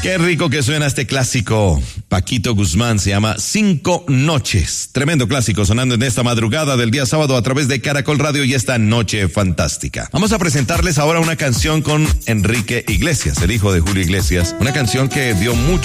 Qué rico que suena este clásico. Paquito Guzmán, se llama 5 Noches. Tremendo clásico sonando en esta madrugada del día sábado a través de Caracol Radio y esta noche fantástica. Vamos a presentarles ahora una canción con Enrique Iglesias, el hijo de Julio Iglesias. Una canción que dio mucho